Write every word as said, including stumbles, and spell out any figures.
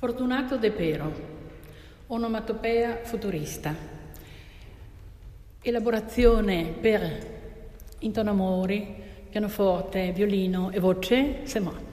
Fortunato De Pero, onomatopea futurista, elaborazione per intonamori, pianoforte, violino e voce, c'est moi.